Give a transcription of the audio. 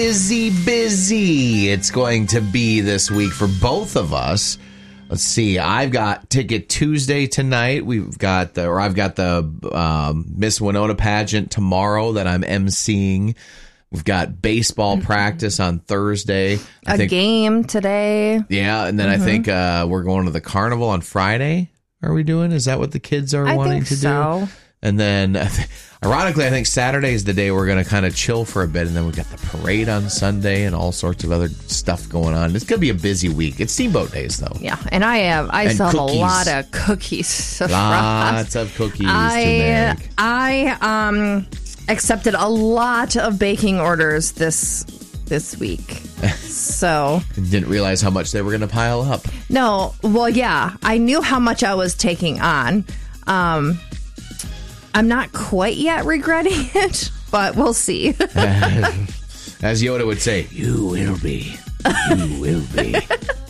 Busy it's going to be this week for both of us. Let's see. I've got Ticket Tuesday tonight. I've got the Miss Winona pageant tomorrow that I'm emceeing. We've got baseball practice on Thursday. A game today. Yeah, and then I think we're going to the carnival on Friday. Are we doing? Is that what the kids are wanting to do? And then, ironically, I think Saturday is the day we're going to kind of chill for a bit. And then we've got the parade on Sunday and all sorts of other stuff going on. It's going to be a busy week. It's Steamboat Days, though. Yeah, and I still have a lot of cookies to Lots of cookies to make. I accepted a lot of baking orders this week. So didn't realize how much they were going to pile up. No, well, yeah, I knew how much I was taking on. I'm not quite yet regretting it, but we'll see. As Yoda would say, you will be. You will be.